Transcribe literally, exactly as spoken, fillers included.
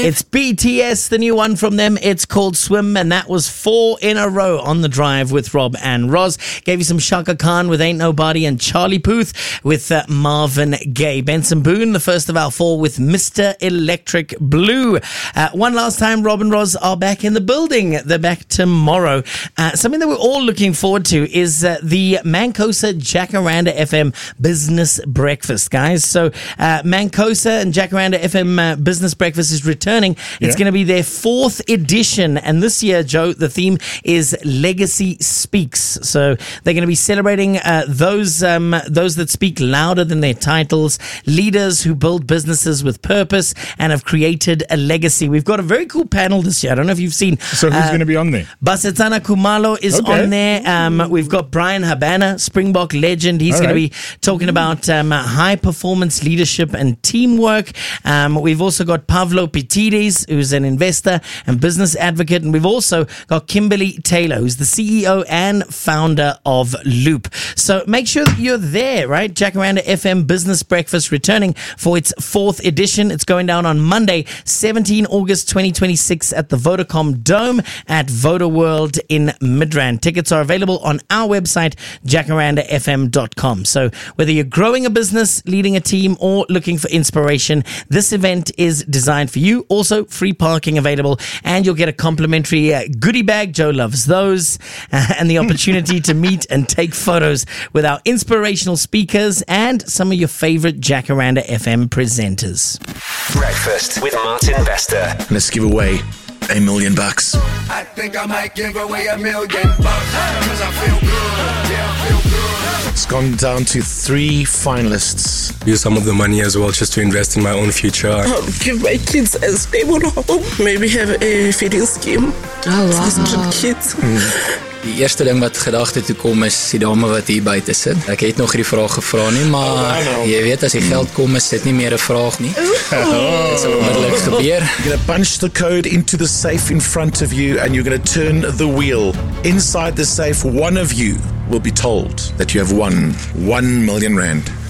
It's B T S, the new one from them. It's called Swim, and that was four in a row on the drive with Rob and Roz. Gave you some Shaka Khan with Ain't Nobody and Charlie Puth with uh, Marvin Gaye. Benson Boone, the first of our four, with Mister Electric Blue. Uh, one last time, Rob and Roz are back in the building. They're back tomorrow. Uh, something that we're all looking forward to is uh, the Mancosa Jacaranda F M Business Breakfast, guys. So uh, Mancosa and Jacaranda F M uh, Business Breakfast is returning. It's Yeah. going to be their fourth edition, and this year, Joe, the theme is Legacy Speaks. So they're going to be celebrating uh, those um, those that speak louder than their titles, leaders who build businesses with purpose and have created a legacy. We've got a very cool panel this year. I don't know if you've seen. So who's uh, going to be on there? Basetsana Kumalo is Okay. on there. Um, we've got Brian Habana, Springbok legend. He's All going right. to be talking about um, high performance leadership and teamwork. Um, we've also got Pavlo Pitides, who's an investor and business advocate. And we've also got Kimberly Taylor, who's the C E O and founder of Loop. So make sure that you're there, right? Jacaranda F M Business Breakfast returning for its fourth edition. It's going down on Monday, seventeenth of August twenty twenty-six at the Vodacom Dome at Voda World in Midrand. Tickets are available on our website, jacaranda f m dot com. So whether you're growing a business, leading a team, or looking for inspiration, this event is designed for you. Also, free parking available, and you'll get a complimentary uh, goodie bag. Joe loves those. Uh, and the opportunity to meet and take photos with our inspirational speakers and some of your favorite Jacaranda F M presenters. Breakfast with Martin Bester. Let's give away a million bucks. I think I might give away a million bucks because I feel good. Yeah, I feel good. It's gone down to three finalists. Use some of the money as well just to invest in my own future. Um, give my kids a stable home. Maybe have a feeding scheme. Oh, wow. six hundred kids. Die eerste ding wat gedachte toe kom is die dame wat hier buite sit. Ek het nog hierdie vraag gevra nie, maar jy weet as die geld kom is dit nie meer 'n vraag nie. Dit sal onmiddellik gebeur. You're going to punch the code into the safe in front of you and you're going to turn the wheel. Inside the safe, one of you will be told that you have won one million rand.